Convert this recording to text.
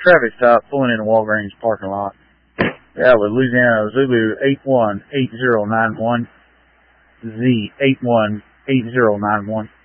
traffic stop pulling in the Walgreens parking lot. Yeah, with Louisiana Zulu 818091, Z818091.